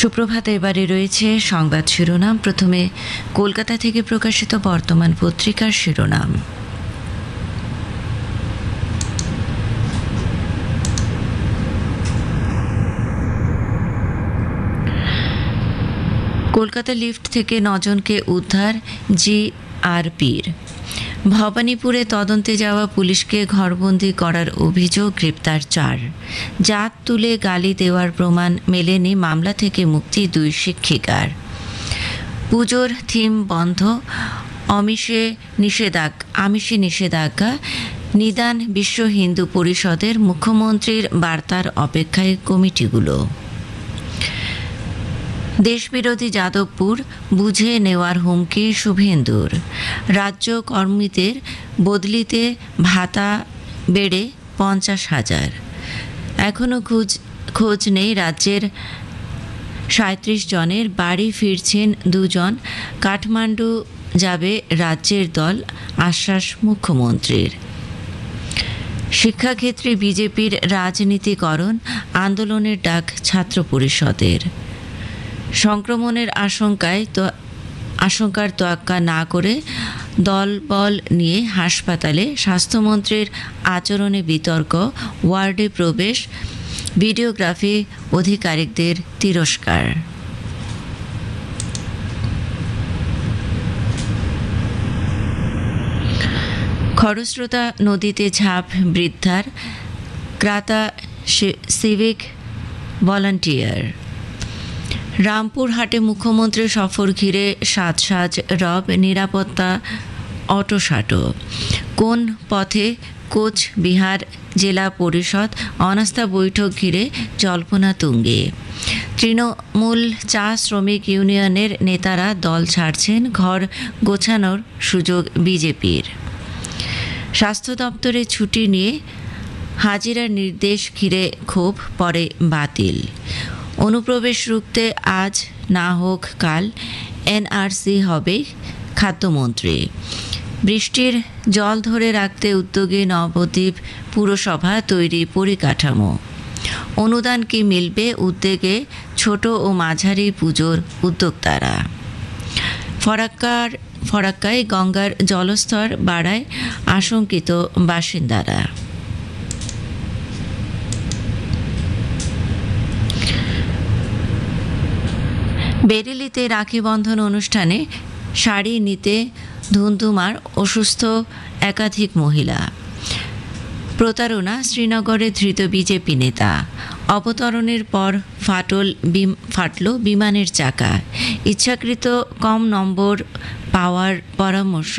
সুপ্রভাত। এবারে রয়েছে সংবাদ শিরোনাম। প্রথমে কলকাতা থেকে প্রকাশিত বর্তমান পত্রিকার শিরোনাম। কলকাতা লিফট থেকে 9 জনকে উদ্ধার জিআরপির। ভবানীপুরে তদন্তে যাওয়া পুলিশকে ঘরবন্দি করার অভিযোগ, গ্রেপ্তার 4। জাত তুলে গালি দেওয়ার প্রমাণ মেলেনি, মামলা থেকে মুক্তি 2 শিক্ষিকার। পুজোর থিম বন্ধ, আমিষে নিষেধাজ্ঞা। নিদান বিশ্ব হিন্দু পরিষদের, মুখ্যমন্ত্রীর বার্তার অপেক্ষায় কমিটিগুলো। দেশবিরোধী যাদবপুর, বুঝে নেওয়ার হুমকি শুভেন্দুর। রাজ্য কর্মীদের বদলিতে ভাতা বেড়ে 50,000। এখনও খোঁজ নেই রাজ্যের 37 জনের, বাড়ি ফিরছেন 2 জন। কাঠমান্ডু যাবে রাজ্যের দল, আশ্বাস মুখ্যমন্ত্রীর। শিক্ষাক্ষেত্রে বিজেপির রাজনীতিকরণ, আন্দোলনের ডাক ছাত্র পরিষদের। সংক্রমণের আশঙ্কার তোয়াক্কা না করে দলবল নিয়ে হাসপাতালে, স্বাস্থ্যমন্ত্রীর আচরণে বিতর্ক, ওয়ার্ডে প্রবেশ, ভিডিওগ্রাফি আধিকারিকদের তিরস্কার। খরস্রোতা নদীতে ঝাঁপ বৃদ্ধার, ক্রাতা সিভিক ভলান্টিয়ার। রামপুরহাটে মুখ্যমন্ত্রী সফর ঘিরে সাজ রব, নিরাপত্তা অটোসাটো। কোন পথে কোচবিহার জেলা পরিষদ, অনাস্থা বৈঠক ঘিরে জল্পনা তুঙ্গে। তৃণমূল চা শ্রমিক ইউনিয়নের নেতারা দল ছাড়ছেন, ঘর গোছানোর সুযোগ বিজেপির। স্বাস্থ্য দপ্তরে ছুটি নিয়ে হাজিরার নির্দেশ ঘিরে ক্ষোভ, পরে বাতিল। অনুপ্রবেশ রুখতে আজ না হোক কাল এনআরসি হবে, খাদ্যমন্ত্রী। বৃষ্টির জল ধরে রাখতে উদ্যোগে নবদ্বীপ পুরসভা, তৈরি পরিকাঠামো। অনুদান কি মিলবে, উদ্যোগে ছোট ও মাঝারি পুজোর উদ্যোক্তারা। ফরাক্কায় গঙ্গার জলস্তর বাড়ায় আশঙ্কিত বাসিন্দারা। বেরেলিতে রাখি বন্ধন অনুষ্ঠানে শাড়ি নিতে ধুন্ধুমার, অসুস্থ একাধিক মহিলা। প্রতারণা, শ্রীনগরে ধৃত বিজেপি নেতা। অবতরণের পর ফাটল বিমানের চাকা। ইচ্ছাকৃত কম নম্বর পাওয়ার পরামর্শ